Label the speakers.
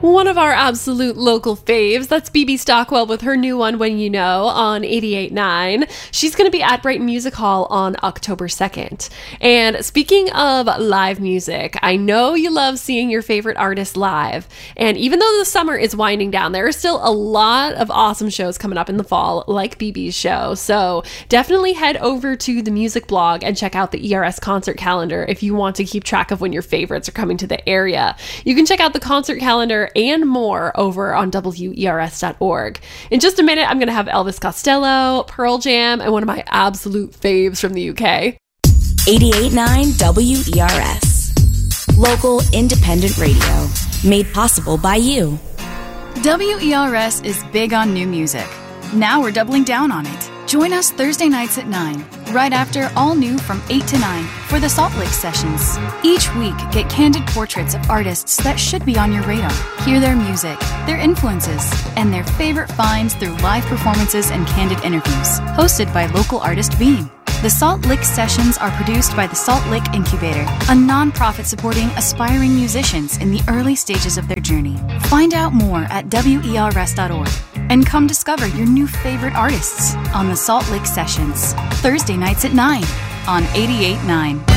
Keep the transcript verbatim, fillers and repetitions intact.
Speaker 1: One of our absolute local faves, that's B B Stockwell with her new one, When You Know, on eighty-eight point nine. She's going to be at Brighton Music Hall on October second. And speaking of live music, I know you love seeing your favorite artists live. And even though the summer is winding down, there are still a lot of awesome shows coming up in the fall, like B B's show. So definitely head over to the music blog and check out the E R S concert calendar if you want to keep track of when your favorites are coming to the area. You can check out the concert calendar and more over on W E R S dot org. In just a minute, I'm going to have Elvis Costello, Pearl Jam, and one of my absolute faves from the U K.
Speaker 2: eighty-eight point nine W E R S. Local independent radio. Made possible by you.
Speaker 3: W E R S is big on new music. Now we're doubling down on it. Join us Thursday nights at nine, right after All New from eight to nine for the Salt Lake Sessions. Each week, get candid portraits of artists that should be on your radar. Hear their music, their influences, and their favorite finds through live performances and candid interviews. Hosted by local artist Beam. The Salt Lake Sessions are produced by the Salt Lake Incubator, a nonprofit supporting aspiring musicians in the early stages of their journey. Find out more at W E R S dot org and come discover your new favorite artists on the Salt Lake Sessions, Thursday nights at nine on eighty-eight point nine.